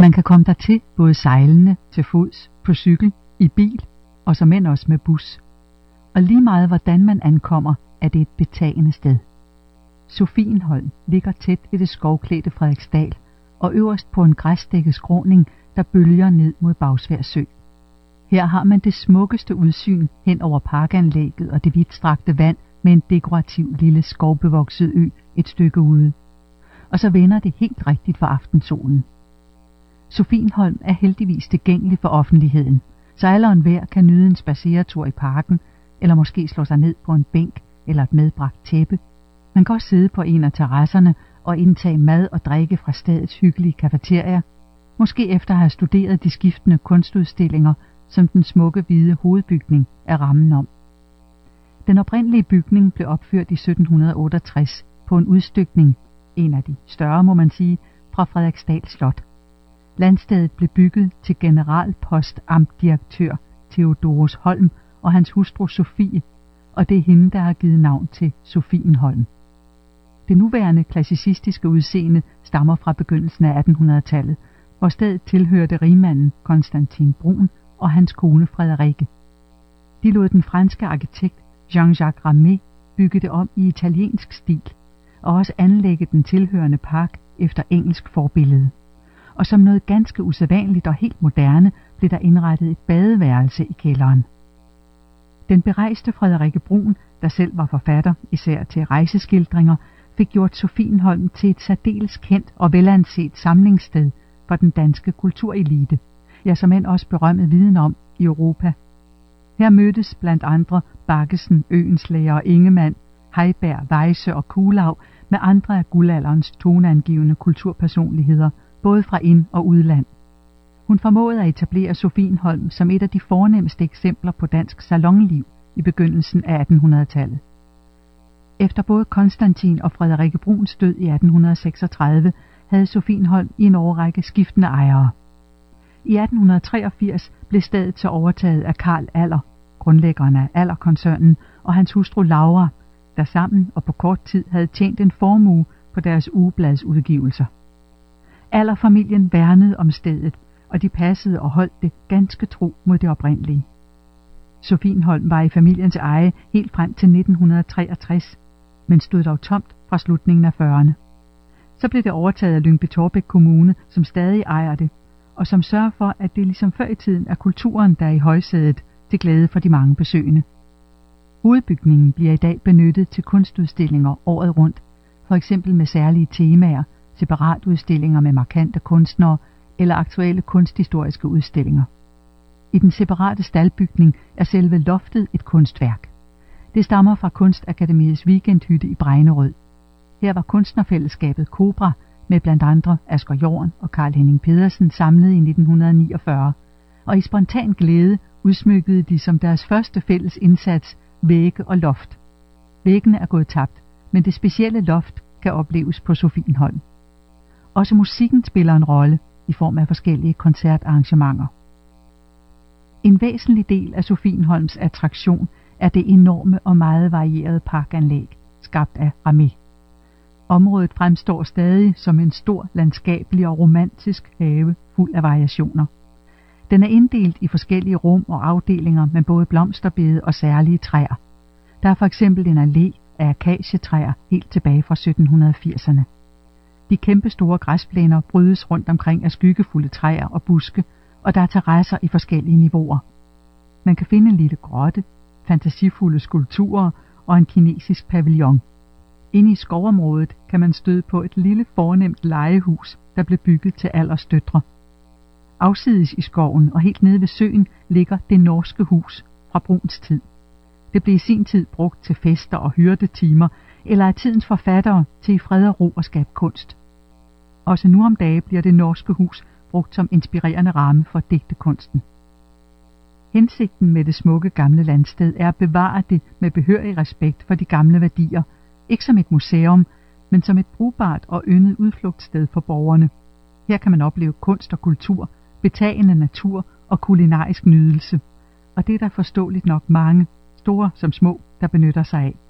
Man kan komme dertil både sejlende, til fods, på cykel, i bil og såmænd også med bus. Og lige meget hvordan man ankommer, er det et betagende sted. Sofienholm ligger tæt ved det skovklædte Frederiksdal og øverst på en græsdækket skråning, der bølger ned mod Bagsværd Sø. Her har man det smukkeste udsyn hen over parkanlægget og det vidtstrakte vand med en dekorativ lille skovbevokset ø et stykke ude. Og så vender det helt rigtigt for aftensolen. Sofienholm er heldigvis tilgængelig for offentligheden, så alle og enhver kan nyde en spadseretur i parken, eller måske slå sig ned på en bænk eller et medbragt tæppe. Man kan også sidde på en af terrasserne og indtage mad og drikke fra stedets hyggelige cafeteria, måske efter at have studeret de skiftende kunstudstillinger, som den smukke hvide hovedbygning er rammen om. Den oprindelige bygning blev opført i 1768 på en udstykning, en af de større må man sige, fra Frederiksdal Slot. Landstedet blev bygget til generalpostamtdirektør Theodorus Holm og hans hustru Sofie, og det er hende, der har givet navn til Sofienholm. Det nuværende klassicistiske udseende stammer fra begyndelsen af 1800-tallet, hvor stedet tilhørte rigmanden Constantin Brun og hans kone Frederikke. De lod den franske arkitekt Jean-Jacques Ramet bygge det om i italiensk stil, og også anlægge den tilhørende park efter engelsk forbillede. Og som noget ganske usædvanligt og helt moderne, blev der indrettet et badeværelse i kælderen. Den berejste Frederikke Brun, der selv var forfatter, især til rejseskildringer, fik gjort Sofienholm til et særdeles kendt og velanset samlingssted for den danske kulturelite, ja såmænd også berømmet viden om i Europa. Her mødtes blandt andre Baggesen, Øenslæger og Ingemann, Heiberg, Weyse og Kuhlau med andre af guldalderens toneangivende kulturpersonligheder, både fra ind- og udland. Hun formåede at etablere Sofienholm som et af de fornemmeste eksempler på dansk salonliv i begyndelsen af 1800-tallet. Efter både Konstantin og Frederikke Bruns død i 1836 havde Sofienholm i en årrække skiftende ejere. I 1883 blev stedet så overtaget af Karl Aller, grundlæggeren af Aller-koncernen, og hans hustru Laura, der sammen og på kort tid havde tjent en formue på deres ugebladsudgivelser. Aller-familien værnede om stedet, og de passede og holdt det ganske tro mod det oprindelige. Sofienholm var i familiens eje helt frem til 1963, men stod dog tomt fra slutningen af 40'erne. Så blev det overtaget af Lyngby-Taarbæk Kommune, som stadig ejer det, og som sørger for, at det ligesom før i tiden er kulturen, der er i højsædet, til glæde for de mange besøgende. Hovedbygningen bliver i dag benyttet til kunstudstillinger året rundt, for eksempel med særlige temaer, separatudstillinger med markante kunstnere eller aktuelle kunsthistoriske udstillinger. I den separate staldbygning er selve loftet et kunstværk. Det stammer fra Kunstakademiets weekendhytte i Bregnerød. Her var kunstnerfællesskabet Cobra med blandt andre Asger Jorn og Carl Henning Pedersen samlet i 1949, og i spontan glæde udsmykkede de som deres første fælles indsats vægge og loft. Væggene er gået tabt, men det specielle loft kan opleves på Sofienholm. Også musikken spiller en rolle i form af forskellige koncertarrangementer. En væsentlig del af Sofienholms attraktion er det enorme og meget varierede parkanlæg, skabt af Ramet. Området fremstår stadig som en stor landskabelig og romantisk have fuld af variationer. Den er inddelt i forskellige rum og afdelinger med både blomsterbede og særlige træer. Der er for eksempel en allé af akacietræer helt tilbage fra 1780'erne. De kæmpe store græsplæner brydes rundt omkring af skyggefulde træer og buske, og der er terrasser i forskellige niveauer. Man kan finde en lille grotte, fantasifulde skulpturer og en kinesisk pavillon. Inde i skovområdet kan man støde på et lille fornemt legehus, der blev bygget til Allers døtre. Afsides i skoven og helt nede ved søen ligger det norske hus fra Bruns tid. Det blev i sin tid brugt til fester og hyrdetimer, eller af tidens forfattere til i fred og ro at skabe kunst. Også nu om dage bliver det norske hus brugt som inspirerende ramme for digtekunsten. Hensigten med det smukke gamle landsted er at bevare det med behørig respekt for de gamle værdier, ikke som et museum, men som et brugbart og yndet udflugtssted for borgerne. Her kan man opleve kunst og kultur, betagende natur og kulinarisk nydelse, og det er der forståeligt nok mange, store som små, der benytter sig af.